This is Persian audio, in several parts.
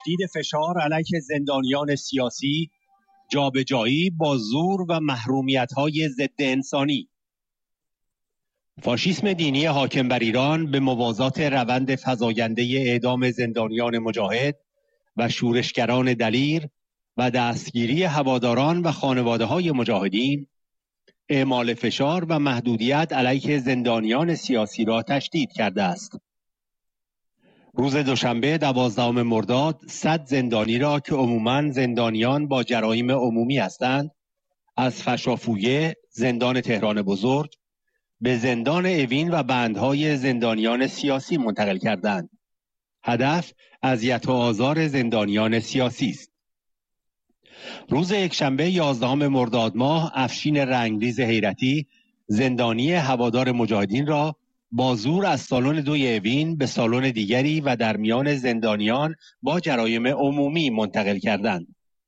تشدید فشار علیه زندانیان سیاسی، جابجایی با زور و محرومیت‌های ضد انسانی. فاشیسم دینی حاکم بر ایران به موازات روند فزاینده اعدام زندانیان مجاهد و شورشگران دلیر و دستگیری هواداران و خانواده‌های مجاهدین، اعمال فشار و محدودیت علیه زندانیان سیاسی را تشدید کرده است. روز دوشنبه 12 مرداد 100 زندانی را که عموماً زندانیان با جرایم عمومی هستند، از فشافویه زندان تهران بزرگ به زندان اوین و بندهای زندانیان سیاسی منتقل کردند. هدف اذیت و آزار زندانیان سیاسی است. روز یکشنبه 11 مرداد ماه افشین رنگریز حیرتی زندانی هوادار مجاهدین را با زور از سالن 2 اوین به سالن دیگری و در میان زندانیان با جرایم عمومی منتقل کردند.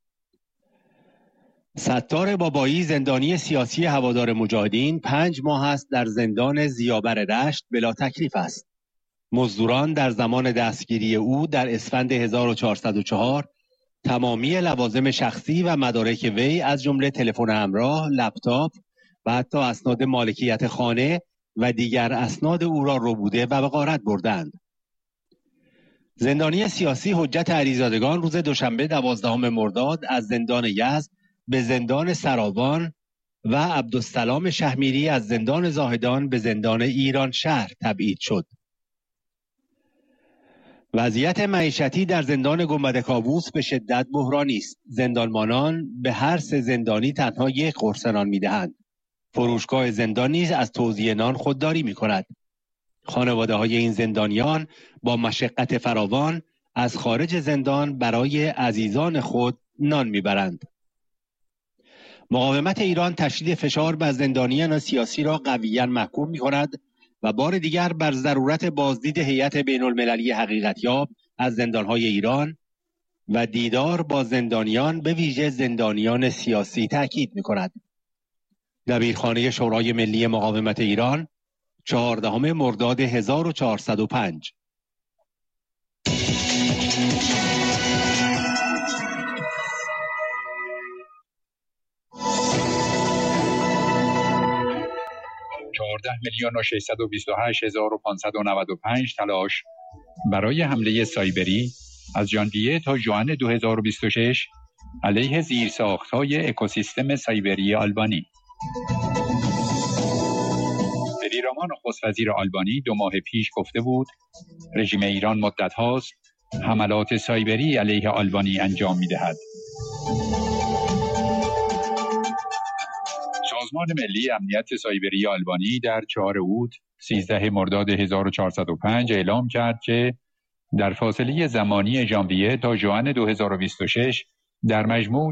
ستار بابایی زندانی سیاسی هوادار مجاهدین 5 ماه است در زندان ضیابر رشت بلا تکلیف است. مزدوران در زمان دستگیری او در اسفند 1404 تمامی لوازم شخصی و مدارک وی از جمله تلفن همراه، لپتاپ و حتی اسناد مالکیت خانه و دیگر اسناد او را ربوده و به غارت بردند. زندانی سیاسی حجت علیزادگان روز دوشنبه 12 مرداد از زندان یزد به زندان سراوان و عبدالسلام شهمیری از زندان زاهدان به زندان ایران شهر تبعید شد. وضعیت معیشتی در زندان گنبد کاووس به شدت بحرانی است. زندانبانان به هر 3 زندانی تنها 1 قرص نان می‌دهند. فروشگاه زندان نیز از توزیع نان خودداری می‌کند. خانواده‌های این زندانیان با مشقت فراوان از خارج زندان برای عزیزان خود نان می‌برند. مقاومت ایران تشدید فشار بر زندانیان سیاسی را قویاً محکوم می‌کند و بار دیگر بر ضرورت بازدید هیئت بین‌المللی حقیقتیاب از زندان‌های ایران و دیدار با زندانیان به ویژه زندانیان سیاسی تاکید می‌کند. دبیرخانه شورای ملی مقاومت ایران 14 مرداد 1405. میلیون و 628,595 تلاش برای حمله سایبری از ژانویه تا ژوئن 2026 علیه زیرساخت‌های اکوسیستم سایبری آلبانی. ادی راما نخست وزیر آلبانی 2 ماه پیش گفته بود رژیم ایران مدت هاست حملات سایبری علیه آلبانی انجام می‌دهد. سازمان ملی امنیت سایبری آلبانی در 4 اوت 13 مرداد 1405 اعلام کرد که در فاصله زمانی ژانویه تا ژوئن 2026 در مجموع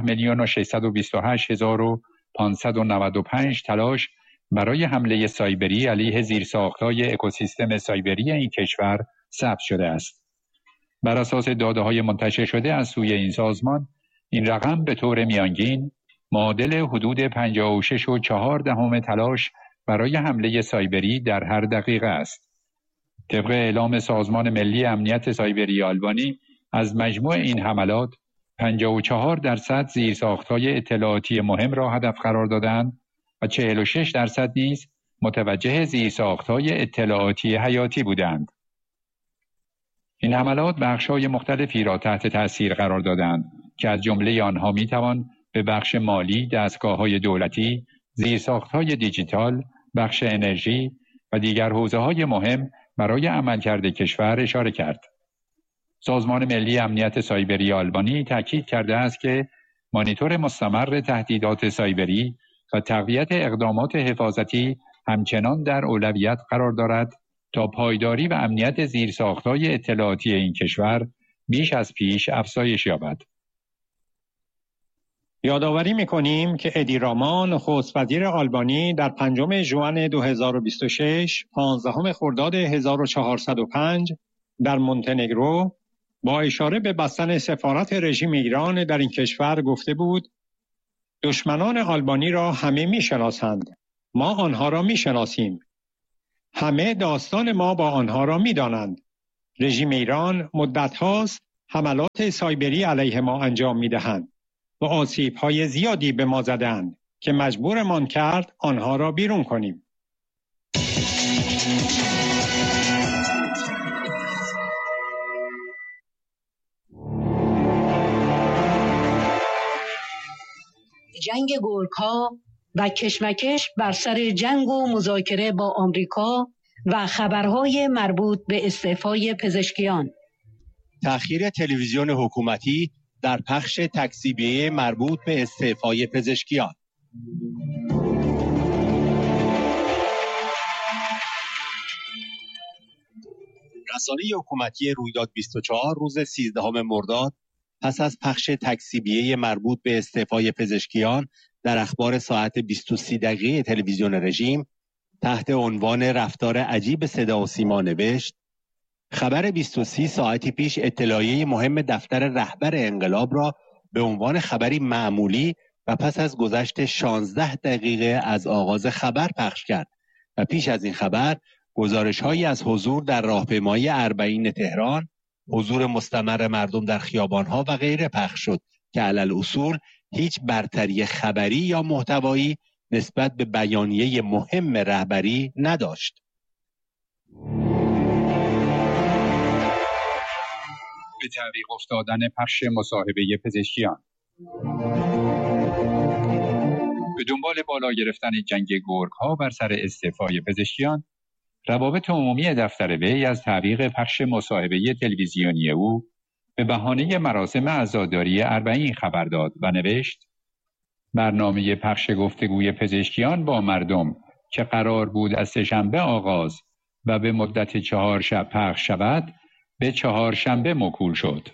14,628,595 تلاش برای حمله سایبری علیه زیرساخت‌های اکوسیستم سایبری این کشور ثبت شده است. بر اساس داده‌های منتشر شده از سوی این سازمان، این رقم به طور میانگین معادل حدود 56.4 تلاش برای حمله سایبری در هر دقیقه است. طبق اعلام سازمان ملی امنیت سایبری آلبانی، از مجموع این حملات 54% زیرساخت‌های اطلاعاتی مهم را هدف قرار دادند و 46% نیز متوجه زیرساخت‌های اطلاعاتی حیاتی بودند. این حملات بخش‌های مختلفی را تحت تأثیر قرار دادند که از جمله آنها می‌توان به بخش مالی، دستگاه‌های دولتی، زیرساخت‌های دیجیتال، بخش انرژی و دیگر حوزه‌های مهم برای عملکرد کشور اشاره کرد. سازمان ملی امنیت سایبری آلبانی تاکید کرده است که مانیتور مستمر تهدیدات سایبری و تقویت اقدامات حفاظتی همچنان در اولویت قرار دارد تا پایداری و امنیت زیرساخت‌های اطلاعاتی این کشور بیش از پیش افزایش یابد. یادآوری می‌کنیم که ادی راما نخست وزیر آلبانی در 5 ژوئن 2026 15 خرداد 1405 در مونتنگرو با اشاره به بستن سفارت رژیم ایران در این کشور گفته بود دشمنان آلبانی را همه می‌شناسند. ما آنها را می‌شناسیم. همه داستان ما با آنها را می‌دانند. رژیم ایران مدت هاست حملات سایبری علیه ما انجام می‌دهند و آسیب‌های زیادی به ما زدند که مجبورمان کرد آنها را بیرون کنیم. جنگ گورک‌ها و کشمکش بر سر جنگ و مذاکره با آمریکا و خبرهای مربوط به استعفای پزشکیان. تأخیر تلویزیون حکومتی در پخش تکذیبیه مربوط به استعفای پزشکیان. رسانه حکومتی رویداد 24 روز 13 مرداد پس از پخش تکذیبیه مربوط به استعفای پزشکیان در اخبار ساعت 20:30 دقیقه تلویزیون رژیم تحت عنوان رفتار عجیب صدا و سیما نوشت: خبر 20:30 ساعتی پیش اطلاعیه مهم دفتر رهبر انقلاب را به عنوان خبری معمولی و پس از گذشت 16 دقیقه از آغاز خبر پخش کرد و پیش از این خبر گزارش‌هایی از حضور در راهپیمایی اربعین تهران، حضور مستمر مردم در خیابان‌ها و غیره پخش شد که علالأصول هیچ برتری خبری یا محتوایی نسبت به بیانیه مهم رهبری نداشت. به تعویق افتادن پخش مصاحبه پزشکیان. به دنبال بالا گرفتن جنگ گرگ‌ها بر سر استعفای پزشکیان، روابط عمومی دفتر وی از تعویق پخش مصاحبه تلویزیونی او به بهانه مراسم عزاداری اربعین خبر داد و نوشت: برنامه پخش گفتگوی پزشکیان با مردم که قرار بود از سه‌شنبه آغاز و به مدت 4 شب پخش شود، به 4 شنبه موکول شد.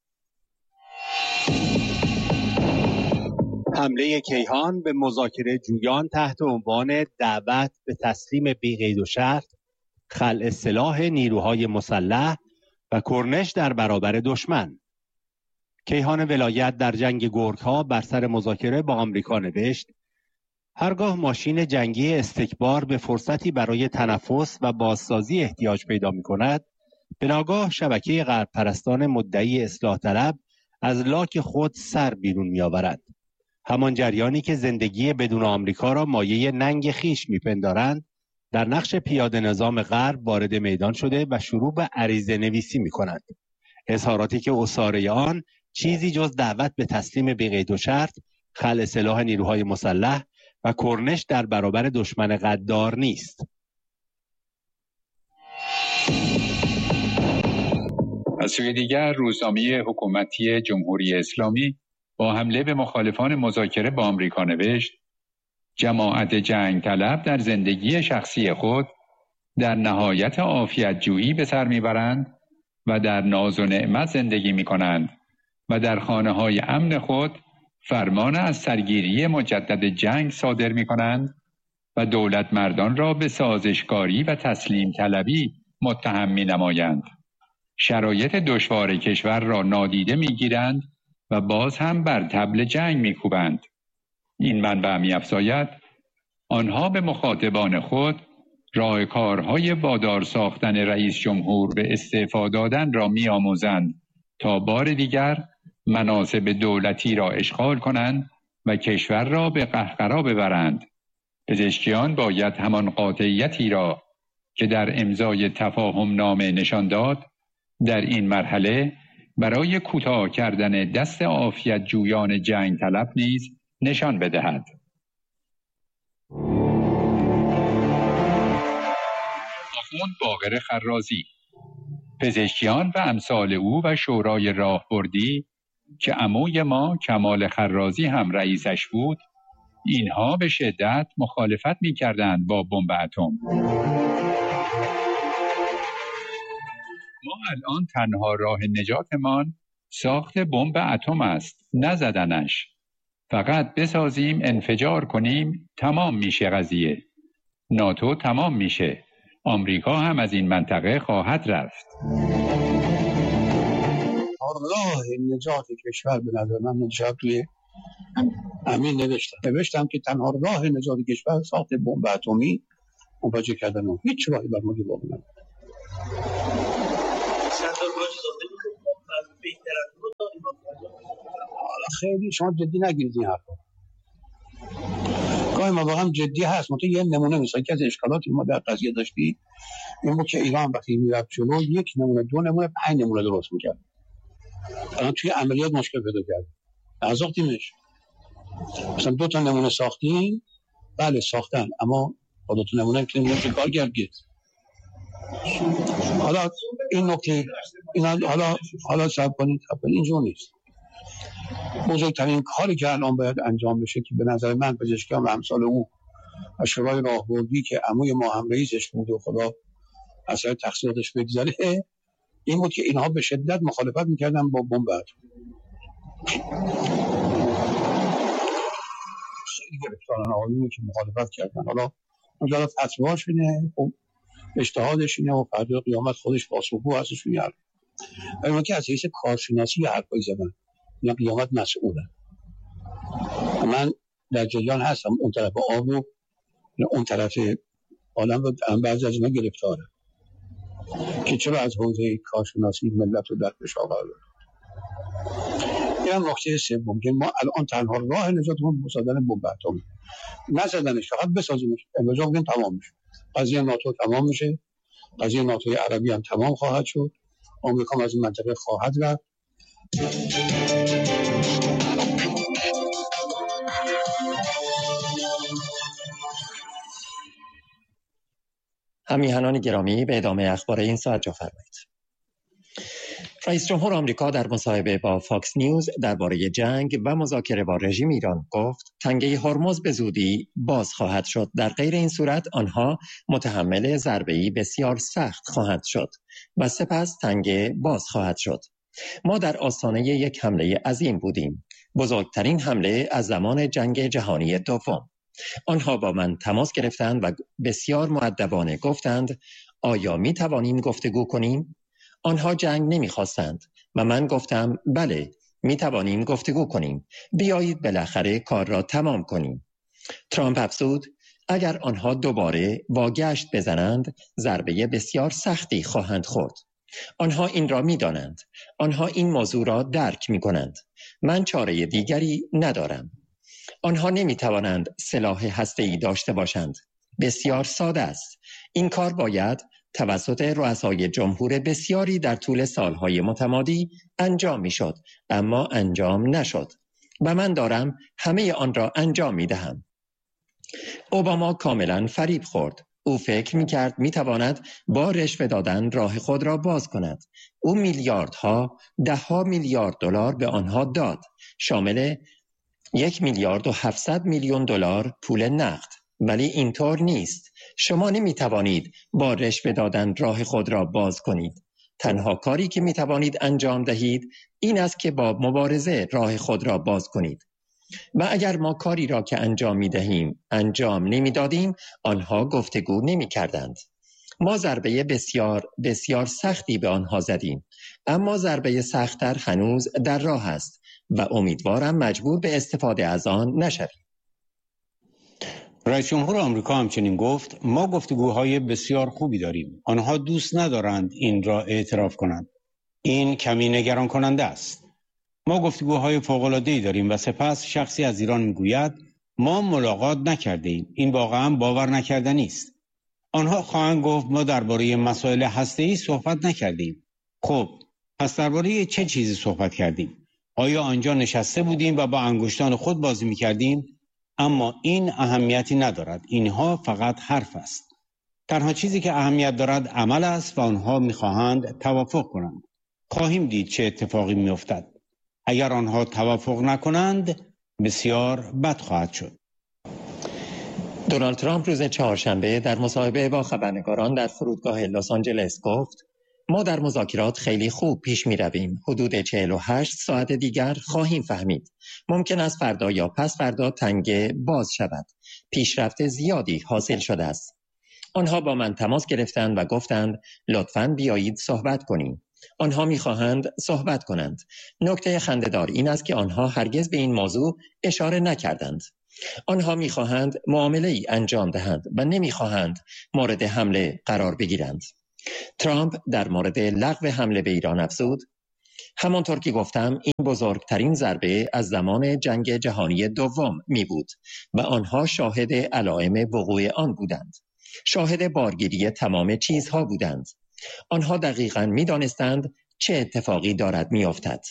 حمله کیهان به مذاکره جویان تحت عنوان دعوت به تسلیم بی قید و شرط، خلع سلاح نیروهای مسلح و کرنش در برابر دشمن. کیهان ولایت در جنگ گرگ‌ها بر سر مذاکره با آمریکا نوشت: هرگاه ماشین جنگی استکبار به فرصتی برای تنفس و بازسازی احتیاج پیدا می‌کند، به ناگاه شبکه غرب پرستان مدعی اصلاح طلب از لاک خود سر بیرون می‌آورد. همان جریانی که زندگی بدون آمریکا را مایه ننگ خیش می‌پندارند، در نقش پیاده نظام غرب وارد میدان شده و شروع به عریضه نویسی می‌کنند. اظهاراتی که عصاره آن چیزی جز دعوت به تسلیم بی قید و شرط، خلع سلاح نیروهای مسلح و کرنش در برابر دشمن غدار نیست. از سوی دیگر روزنامه حکومتی جمهوری اسلامی با حمله به مخالفان مذاکره با آمریکا نوشت: جماعت جنگ طلب در زندگی شخصی خود در نهایت عافیت جویی به سر میبرند و در ناز و نعمت زندگی میکنند و در خانه‌های امن خود فرمان از سرگیری مجدد جنگ صادر میکنند و دولت مردان را به سازشکاری و تسلیم طلبی متهم مینمایند. شرایط دشوار کشور را نادیده میگیرند و باز هم بر طبل جنگ میکوبند. این منبع می‌افزاید: آنها به مخاطبان خود راهکارهای وادار ساختن رئیس جمهور به استعفا دادن را می‌آموزند تا بار دیگر مناصب دولتی را اشغال کنند و کشور را به قهقرا ببرند. پزشکیان باید همان قاطعیتی را که در امضای تفاهم نامه نشان داد، در این مرحله برای کوتاه کردن دست عافیت جویان جنگ طلب نیز نشان بدهد. آخوند باقر خرازی: پزشکیان و امثال او و شورای راهبردی که عموی ما کمال خرازی هم رئیسش بود، اینها به شدت مخالفت می‌کردند با بمب اتم. ما الان تنها راه نجاتمان ساخت بمب اتم است، نه زدنش. فقط بسازیم، انفجار کنیم، تمام میشه قضیه. ناتو تمام میشه. آمریکا هم از این منطقه خواهد رفت. راه نجات کشور به نظر من نجات توی همین نوشتم که تنها راه نجات کشور ساخت بمب اتمی منفجر کردن اون. هیچ راهی بر ما باقی نمونده. خیلی شما جدی نگیرید این حرفا. گاهی ما واقعا جدی هست. مثلا یه نمونه مثلا که از اشکالاتی ما در قضیه داشتی این بود که ایران وقتی میرفت جلو یک نمونه، دو نمونه، 5 نمونه درست میکرد. الان توی عملیات مشکل پیدا کرد. نساختیمش. مثلا 2 تا نمونه ساختیم، بله ساختن، اما با 2 تا نمونه که نمیشه کار کرد. حالا این نکته حالا صبر کنید اینجور نیست. بزرگترین کاری که الان باید انجام بشه که به نظر من پزشکان و امثال او و شورای راهبردی که عموی ما هم رئیسش بود و خدا اثر تقصیراتش بگذره، این بود که اینها به شدت مخالفت میکردن با بمب اتمی. خیلی گرفتارن آقایونی که مخالفت کردن. حالا اونجا فتواش اینه، اجتهادش اینه و فردا قیامت خودش پاسخگو هستش میاره. اما که از حیث کارشناسی حرفایی زدن اینا قیامت مسئوله. من در جریان هستم اون طرف آب و اون طرف عالم رو بعضی از اینا گرفتاره که چرا از حوزه کارشناسی ملت رو در فشار قرار دادن. این نکته سوم که ما الان تنها راه نجاتمون مسادن بمب اتمی، نزدنش، فقط بسازیمش. امروز بگیم تمام میشه، قضیه ناتو تمام میشه، قضیه ناتوی عربی هم تمام خواهد شد، آمریکا هم از این منطقه خواهد رفت. همیهنان گرامی، به ادامه اخبار این ساعت جا فرمایید. رئیس جمهور آمریکا در مصاحبه با فاکس نیوز درباره جنگ و مذاکره با رژیم ایران گفت تنگه هرمز به زودی باز خواهد شد. در غیر این صورت آنها متحمل ضربه‌ای بسیار سخت خواهد شد و سپس تنگه باز خواهد شد. ما در آستانه یک حمله عظیم بودیم، بزرگترین حمله از زمان جنگ جهانی دوم. آنها با من تماس گرفتند و بسیار مؤدبانه گفتند آیا می توانیم گفتگو کنیم؟ آنها جنگ نمی خواستند و من گفتم بله می توانیم گفتگو کنیم، بیایید بالاخره کار را تمام کنیم. ترامپ افزود اگر آنها دوباره واگشت بزنند ضربه بسیار سختی خواهند خورد. آنها این را می دانند. آنها این موضوع را درک می کنند. من چاره دیگری ندارم. آنها نمی توانند سلاح هسته‌ای داشته باشند. بسیار ساده است. این کار باید توسط رؤسای جمهور بسیاری در طول سالهای متمادی انجام می شد، اما انجام نشد و من دارم همه آن را انجام می دهم. اوباما کاملا فریب خورد. او فکر می کرد می تواند با رشوه دادن راه خود را باز کند. او میلیاردها، 10 میلیارد دلار به آنها داد، شامل 1,700,000,000 دلار پول نقد. ولی اینطور نیست. شما نمی توانید با رشوه دادن راه خود را باز کنید. تنها کاری که می توانید انجام دهید این است که با مبارزه راه خود را باز کنید. و اگر ما کاری را که انجام می دهیم انجام نمی دادیم، آنها گفتگو نمی کردند. ما ضربه بسیار بسیار سختی به آنها زدیم، اما ضربه سخت‌تر هنوز در راه است و امیدوارم مجبور به استفاده از آن نشویم. رئیس جمهور آمریکا همچنین گفت ما گفتگوهای بسیار خوبی داریم. آنها دوست ندارند این را اعتراف کنند. این کمی نگران کننده است. ما گفتگوهای فوق‌العاده‌ای داریم و سپس شخصی از ایران میگوید ما ملاقات نکرده ایم. این واقعا باور نکردنی است. آنها خواهند گفت ما درباره مسائل هسته‌ای صحبت نکردیم. خب پس درباره چه چیزی صحبت کردیم؟ آیا آنجا نشسته بودیم و با انگشتان خود بازی می‌کردیم؟ اما این اهمیتی ندارد. اینها فقط حرف است. تنها چیزی که اهمیت دارد عمل است و آنها می‌خواهند توافق کنند. خواهیم دید چه اتفاقی می‌افتد. اگر آنها توافق نکنند بسیار بد خواهد شد. دونالد ترامپ روز چهارشنبه در مصاحبه با خبرنگاران در فرودگاه لس آنجلس گفت ما در مذاکرات خیلی خوب پیش می رویم. حدود 48 ساعت دیگر خواهیم فهمید. ممکن است فردا یا پس فردا تنگه باز شود. پیشرفت زیادی حاصل شده است. آنها با من تماس گرفتند و گفتند لطفاً بیایید صحبت کنیم. آنها می‌خواهند صحبت کنند. نکته خنده‌دار این است که آنها هرگز به این موضوع اشاره نکردند. آنها می‌خواهند معامله‌ای انجام دهند و نمی‌خواهند مورد حمله قرار بگیرند. ترامپ در مورد لغو حمله به ایران افزود همانطور که گفتم این بزرگترین ضربه از زمان جنگ جهانی دوم می بود و آنها شاهد علائم وقوع آن بودند. شاهد بارگیری تمام چیزها بودند. آنها دقیقاً می دانستند چه اتفاقی دارد می افتد.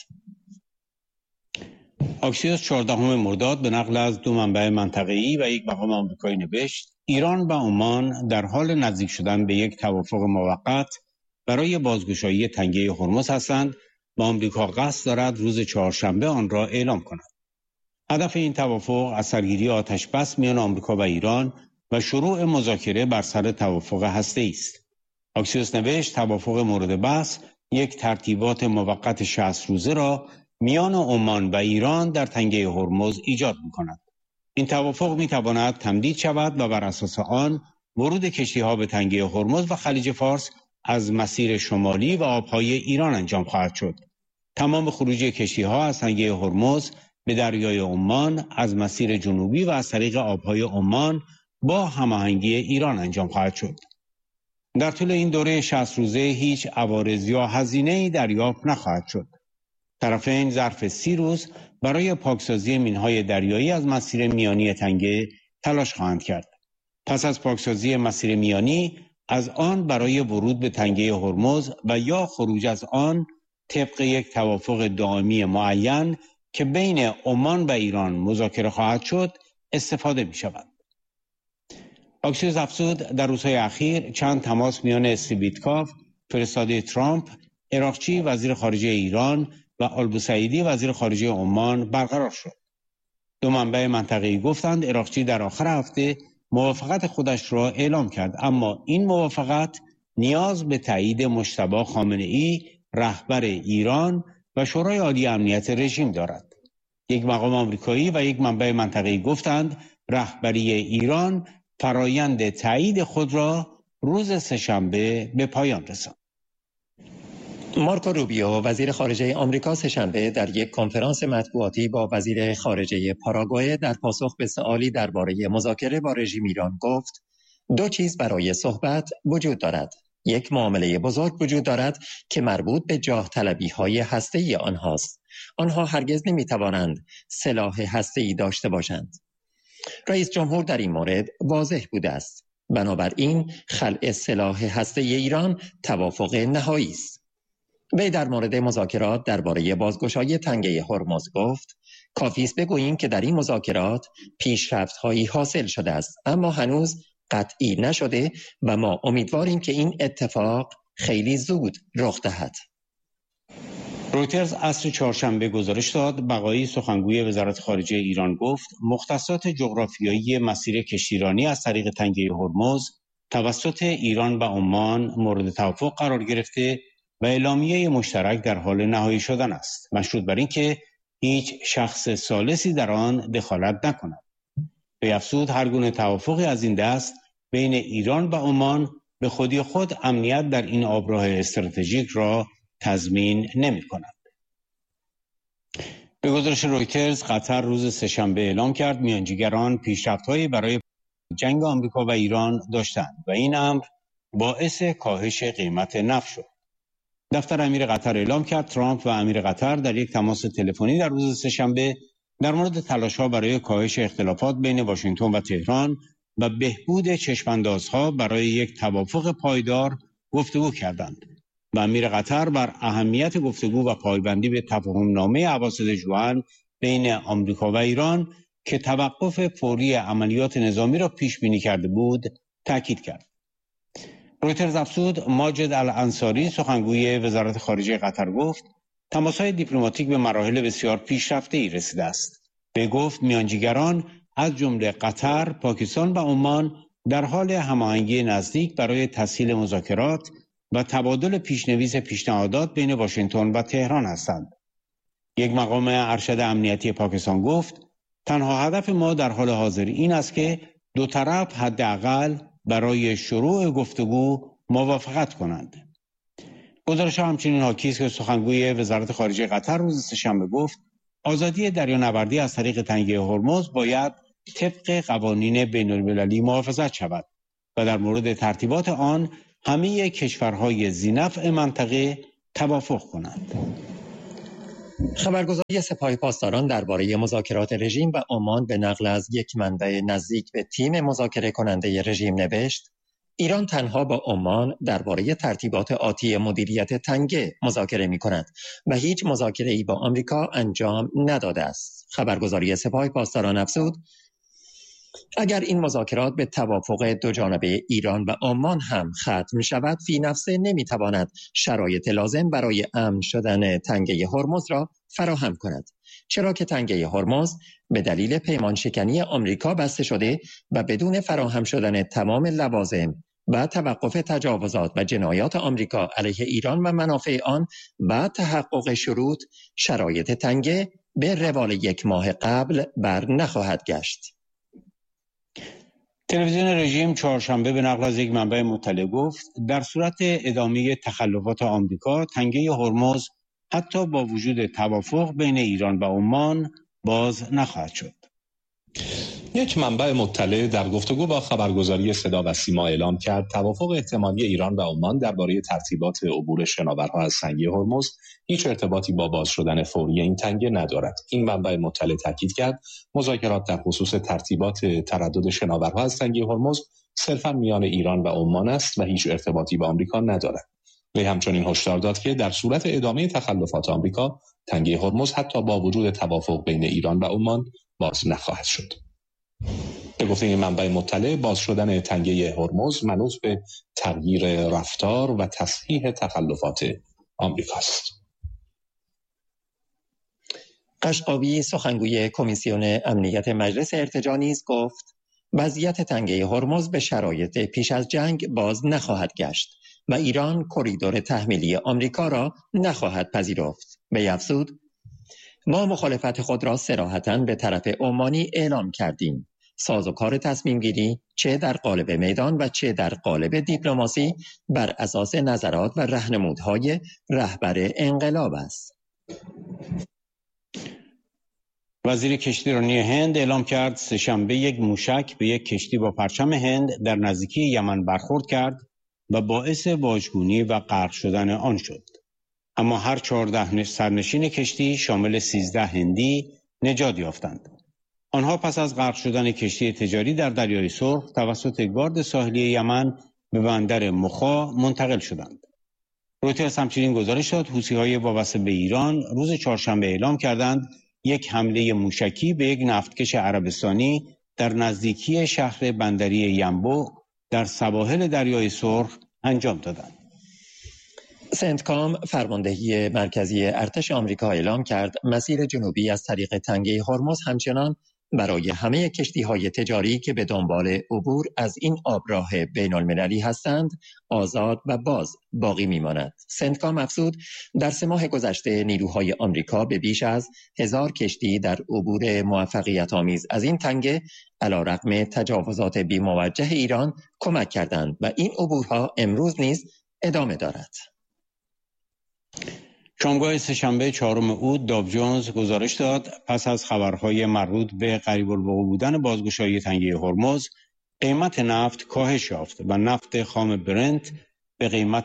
آکسیوس 14 مرداد به نقل از دو منبع منطقه‌ای و یک مقام آمریکایی نوشت ایران و عمان در حال نزدیک شدن به یک توافق موقت برای بازگشایی تنگه هرمز هستند و آمریکا قصد دارد روز چهارشنبه آن را اعلام کند. هدف این توافق اثرگیری آتش بس میان آمریکا و ایران و شروع مذاکره بر سر توافق هسته‌ای است. آکسیوس نوشت توافق مورد بحث یک ترتیبات موقت 60 روزه را میان عمان و ایران در تنگه هرمز ایجاد می‌کند. این توافق می‌تواند تمدید شود و بر اساس آن ورود کشتی‌ها به تنگه هرمز و خلیج فارس از مسیر شمالی و آبهای ایران انجام خواهد شد. تمام خروج کشتی‌ها از تنگه هرمز به دریای عمان از مسیر جنوبی و از طریق آبهای عمان با هماهنگی ایران انجام خواهد شد. در طول این دوره 60 روزه هیچ عوارض یا هزینه‌ای دریافت نخواهد شد. طرفین ظرف 30 روز برای پاکسازی مین‌های دریایی از مسیر میانی تنگه تلاش خواهند کرد. پس از پاکسازی مسیر میانی از آن برای ورود به تنگه هرمز و یا خروج از آن طبق یک توافق دائمی معین که بین عمان و ایران مذاکره خواهد شد استفاده می شود. آکسیوس افزود در روزهای اخیر چند تماس میان استیبیتکاف فرستاده ترامپ، اراقچی وزیر خارجه ایران و آلبوسعیدی وزیر خارجه عمان برقرار شد. دو منبع منطقه‌ای گفتند اراقچی در آخر هفته موافقت خودش را اعلام کرد، اما این موافقت نیاز به تایید مجتبی خامنه‌ای رهبر ایران و شورای عالی امنیت رژیم دارد. یک مقام آمریکایی و یک منبع منطقه‌ای گفتند رهبری ایران فرایند تایید خود را روز سه‌شنبه به پایان رساند. مارکو روبیو وزیر خارجه آمریکا سه‌شنبه در یک کنفرانس مطبوعاتی با وزیر خارجه پاراگوئه در پاسخ به سوالی درباره مذاکره با رژیم ایران گفت دو چیز برای صحبت وجود دارد. یک معامله بزرگ وجود دارد که مربوط به جاه طلبی های هسته‌ای آنهاست. آنها هرگز نمیتوانند سلاح هسته‌ای داشته باشند. رئیس جمهور در این مورد واضح بوده است. بنابراین خلع سلاح هسته‌ای ایران توافق نهایی است. وی در مورد مذاکرات درباره بازگشایی تنگه هرمز گفت کافی است بگوییم که در این مذاکرات پیشرفت‌هایی حاصل شده است، اما هنوز قطعی نشده و ما امیدواریم که این اتفاق خیلی زود رخ دهد. رویترز عصر چهارشنبه گزارش داد بقایی سخنگوی وزارت خارجه ایران گفت مختصات جغرافیایی مسیر کشتیرانی از طریق تنگه هرمز توسط ایران و عمان مورد توافق قرار گرفته و اعلامیه مشترک در حال نهایی شدن است، مشروط بر اینکه هیچ شخص ثالثی در آن دخالت نکند. وی افزود هر گونه توافقی از این دست بین ایران و عمان به خودی خود امنیت در این آبراه استراتژیک را تضمین نمی‌کند. به گزارش رویترز قطر روز سه‌شنبه اعلام کرد میانجیگران پیشرفت‌هایی برای جنگ آمریکا و ایران داشتند و این امر باعث کاهش قیمت نفت شد. دفتر امیر قطر اعلام کرد ترامپ و امیر قطر در یک تماس تلفنی در روز سه‌شنبه در مورد تلاش‌ها برای کاهش اختلافات بین واشنگتن و تهران و بهبود چشم‌اندازها برای یک توافق پایدار گفتگو کردند و امیر قطر بر اهمیت گفتگو و پایبندی به تفاهم‌نامه اواسط ژوئن بین آمریکا و ایران که توقف فوری عملیات نظامی را پیش بینی کرده بود تاکید کرد. رویترز افزود ماجد الانصاری سخنگوی وزارت خارجه قطر گفت تماس‌های دیپلماتیک به مراحل بسیار پیشرفته‌ای رسیده است. به گفت میانجیگران از جمله قطر، پاکستان و عمان در حال هماهنگی نزدیک برای تسهیل مذاکرات و تبادل پیشنویس پیشنهادات بین واشنگتن و تهران هستند. یک مقام ارشد امنیتی پاکستان گفت تنها هدف ما در حال حاضر این است که دو طرف حداقل برای شروع گفتگو موافقت کنند. گزارش همچنین حاکی است که سخنگوی وزارت خارجه قطر روز سه‌شنبه گفت آزادی دریانوردی از طریق تنگه هرمز باید طبق قوانین بین‌المللی محافظت شود و در مورد ترتیبات آن همه کشورهای ذی‌نفع منطقه توافق کنند. خبرگزاری سپاه پاسداران درباره مذاکرات رژیم و عمان به نقل از یک منبع نزدیک به تیم مذاکره کننده رژیم نوشت: ایران تنها با عمان درباره ترتیبات آتی مدیریت تنگه مذاکره می‌کند و هیچ مذاکره‌ای با آمریکا انجام نداده است. خبرگزاری سپاه پاسداران افزود: اگر این مذاکرات به توافق دوجانبه ایران و عمان هم ختم شود، فی نفسه نمیتواند شرایط لازم برای امن شدن تنگه هرمز را فراهم کند، چرا که تنگه هرمز به دلیل پیمان شکنی آمریکا بسته شده و بدون فراهم شدن تمام لوازم و توقف تجاوزات و جنایات آمریکا علیه ایران و منافع آن و تحقق شروط شرایط تنگه به روال 1 ماه قبل بر نخواهد گشت. تلویزیون رژیم چهارشنبه به نقل از یک منبع مطلع گفت در صورت ادامه تخلفات آمریکا تنگه هرمز حتی با وجود توافق بین ایران و عمان باز نخواهد شد. یک منبع مطلع در گفتگو با خبرگزاری صدا و سیما اعلام کرد توافق احتمالی ایران و عمان درباره ترتیبات عبور شناورها از تنگه هرمز هیچ ارتباطی با باز شدن فوری این تنگه ندارد. این منبع مطلع تاکید کرد مذاکرات در خصوص ترتیبات تردد شناورها از تنگه هرمز صرفاً میان ایران و عمان است و هیچ ارتباطی با آمریکا ندارد. وی همچنین هشدار داد که در صورت ادامه تخلفات آمریکا تنگه هرمز حتی با وجود توافق بین ایران و عمان باز نخواهد شد. به گفته این منبع مطلع باز شدن تنگه هرمز منوط به تغییر رفتار و تصحیح تخلفات آمریکا است. قشقابی سخنگوی کمیسیون امنیت مجلس ارتجاع نیز گفت وضعیت تنگه هرمز به شرایط پیش از جنگ باز نخواهد گشت و ایران کریدور تحمیلی آمریکا را نخواهد پذیرفت. وی افزود ما مخالفت خود را صراحتاً به طرف عمانی اعلام کردیم. سازوکار تصمیم گیری چه در قالب میدان و چه در قالب دیپلماسی بر اساس نظرات و راهنمودهای رهبر انقلاب است. وزیر کشتیرانی هند اعلام کرد سه‌شنبه یک موشک به یک کشتی با پرچم هند در نزدیکی یمن برخورد کرد و باعث واژگونی و غرق شدن آن شد. اما هر 14 سرنشین کشتی شامل 13 هندی نجات یافتند. آنها پس از غرق شدن کشتی تجاری در دریای سرخ توسط گارد ساحلی یمن به بندر مخا منتقل شدند. رویترز همچنین گزارش داد حوثی‌های وابسته به ایران روز چهارشنبه اعلام کردند یک حمله موشکی به یک نفتکش عربستانی در نزدیکی شهر بندری ینبو در سواحل دریای سرخ انجام دادند. سنتکام فرماندهی مرکزی ارتش آمریکا اعلام کرد مسیر جنوبی از طریق تنگه هرمز همچنان برای همه کشتی‌های تجاری که به دنبال عبور از این آبراه بین‌المللی هستند آزاد و باقی می‌ماند. سنتکام افزود در 3 ماه گذشته نیروهای آمریکا به بیش از 1000 کشتی در عبور موفقیت‌آمیز از این تنگه علیرغم تجاوزات بی‌موجه ایران کمک کردند و این عبورها امروز نیز ادامه دارد. شامگاه سه‌شنبه 4 اوت داو جونز گزارش داد پس از خبرهای مربوط به قریب الوقوع بودن بازگشایی تنگه هرمز قیمت نفت کاهش یافت و نفت خام برنت به قیمت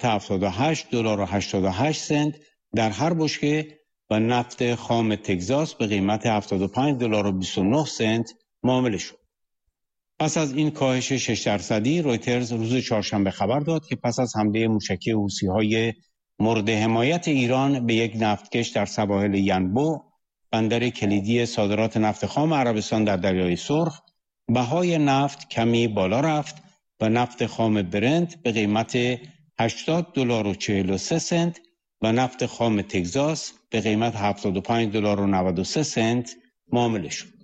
$78.88 در هر بشکه و نفت خام تگزاس به قیمت $75.29 معامله شد. پس از این کاهش 6%، رویترز روز چهارشنبه خبر داد که پس از حمله موشکی حوثی‌های مورد حمایت ایران به یک نفتکش در سواحل ینبو، بندر کلیدی صادرات نفت خام عربستان در دریای سرخ، بهای نفت کمی بالا رفت و نفت خام برنت به قیمت $80.43 و نفت خام تگزاس به قیمت $75.93 معامله شد.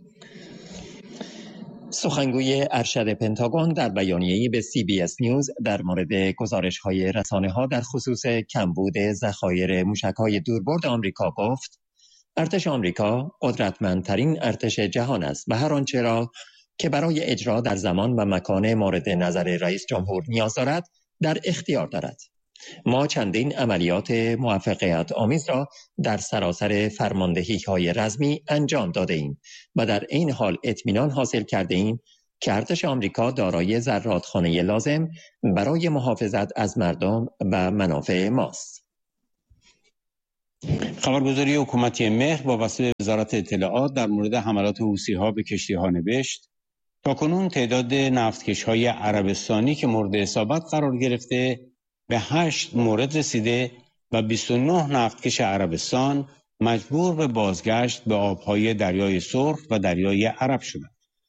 سخنگوی ارشد پنتاگون در بیانیه‌ای به CBS نیوز در مورد گزارش‌های رسانه‌ها در خصوص کمبود ذخایر موشک‌های دوربرد آمریکا گفت: ارتش آمریکا قدرتمندترین ارتش جهان است و هر آنچه را که برای اجرا در زمان و مکان مورد نظر رئیس جمهور نیاز دارد در اختیار دارد. ما چندین عملیات موفقیت آمیز را در سراسر فرماندهی‌های رزمی انجام داده ایم و در این حال اطمینان حاصل کرده ایم که ارتش آمریکا دارای زرادخانه لازم برای محافظت از مردم و منافع ماست. خبرگزاری حکومتی مهر وابسته به وزارت اطلاعات در مورد حملات حوثی‌ها به کشتی‌ها نوشت: تاکنون تعداد نفتکش‌های عربستانی که مورد اصابت قرار گرفته به 8 مورد رسیده و 29 نفتکش عربستان مجبور به بازگشت به آبهای دریای سرخ و دریای عرب شدند.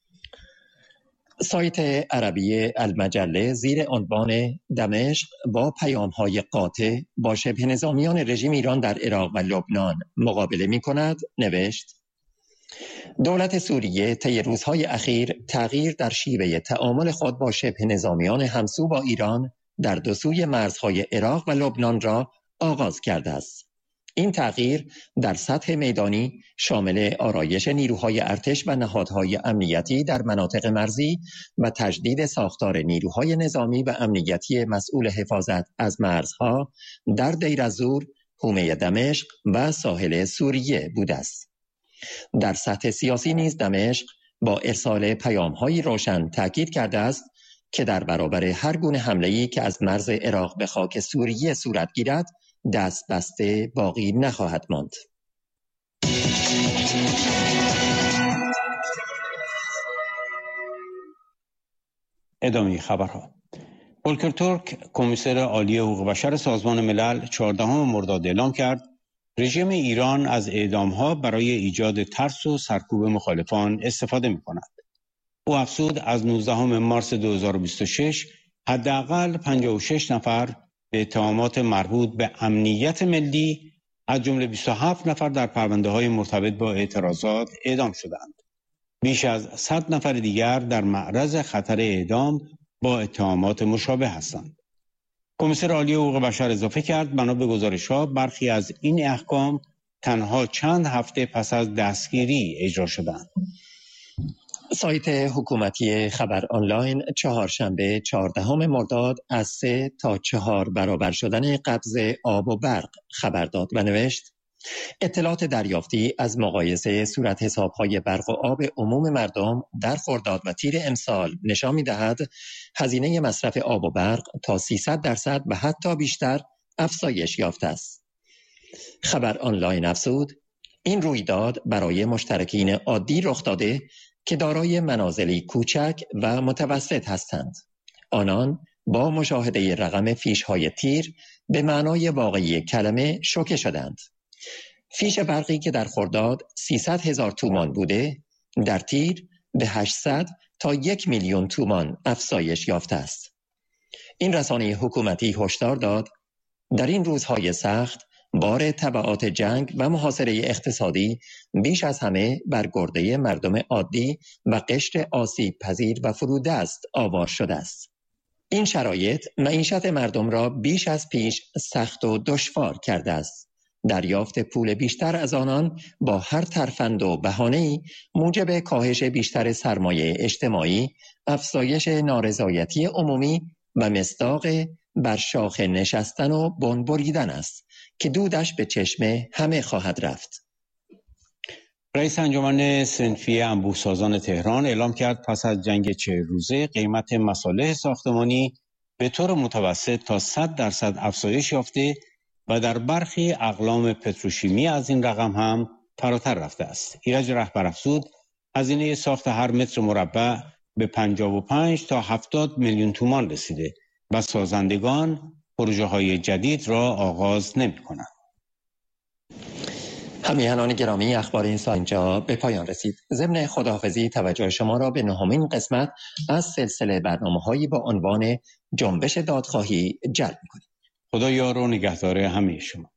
سایت عربی المجله زیر عنوان دمشق با پیام‌های قاطع با شبه نظامیان رژیم ایران در عراق و لبنان مقابله می‌کند نوشت: دولت سوریه طی روزهای اخیر تغییر در شیوه تعامل خود با شبه نظامیان همسو با ایران در دو سوی مرزهای عراق و لبنان را آغاز کرده است. این تغییر در سطح میدانی شامل آرایش نیروهای ارتش و نهادهای امنیتی در مناطق مرزی و تجدید ساختار نیروهای نظامی و امنیتی مسئول حفاظت از مرزها در دیر الزور، حومه دمشق و ساحل سوریه بوده است. در سطح سیاسی نیز دمشق با ارسال پیام‌های روشن تاکید کرده است که در برابر هر گونه حمله‌ای که از مرز عراق به خاک سوریه صورت گیرد دست بسته باقی نخواهد ماند. ادامه خبرها. ولکر تورک، کمیسر عالی حقوق بشر سازمان ملل، 14 مرداد اعلام کرد رژیم ایران از اعدام‌ها برای ایجاد ترس و سرکوب مخالفان استفاده می‌کند. او افزود از 19 مارس 2026 حداقل 56 نفر به اتهامات مربوط به امنیت ملی از جمله 27 نفر در پرونده‌های مرتبط با اعتراضات اعدام شدند. بیش از 100 نفر دیگر در معرض خطر اعدام با اتهامات مشابه هستند. کمیسر عالی حقوق بشر اضافه کرد بنا به گزارش‌ها برخی از این احکام تنها چند هفته پس از دستگیری اجرا شدند. سایت حکومتی خبر آنلاین چهارشنبه 14 مرداد از 3 تا 4 برابر شدن قبض آب و برق خبر داد و نوشت: اطلاعات دریافتی از مقایسه صورت حساب‌های برق و آب عموم مردم در خرداد و تیر امسال نشان می‌دهد هزینه مصرف آب و برق تا 300% و حتی بیشتر افزایش یافته است. خبر آنلاین افزود: این رویداد برای مشترکین عادی رخ داده که دارای منازلی کوچک و متوسط هستند. آنان با مشاهده رقم فیش‌های تیر به معنای واقعی کلمه شوکه شدند. فیش برقی که در خرداد 300,000 تومان بوده، در تیر به 800 تا 1 میلیون تومان افزایش یافته است. این رسانه حکومتی هشدار داد در این روزهای سخت بار تبعات جنگ و محاصره اقتصادی بیش از همه بر گرده مردم عادی و قشر آسیب پذیر و فرودست آوار شده است. این شرایط معیشت مردم را بیش از پیش سخت و دشوار کرده است. دریافت پول بیشتر از آنان با هر ترفند و بهانه‌ای موجب کاهش بیشتر سرمایه اجتماعی، افزایش نارضایتی عمومی و مصداق بر شاخ نشستن و بن بریدن است که دودش به چشم همه خواهد رفت. رئیس انجمن صنفی انبوه‌سازان تهران اعلام کرد پس از جنگ 40 روزه قیمت مصالح ساختمانی به طور متوسط تا 100% افزایش یافته و در برخی اقلام پتروشیمی از این رقم هم فراتر رفته است. ایرج رهبر افزود هزینه ساخت هر متر مربع به 55 تا 70 میلیون تومان رسیده و سازندگان پروژه‌های جدید را آغاز نمی‌کنند. همیهنان گرامی، اخبار این ساعت اینجا به پایان رسید. ضمن خداحافظی توجه شما را به 9مین قسمت از سلسله برنامه‌هایی با عنوان جنبش دادخواهی جلب می‌کنیم. خدا یار و نگهدار همه شما.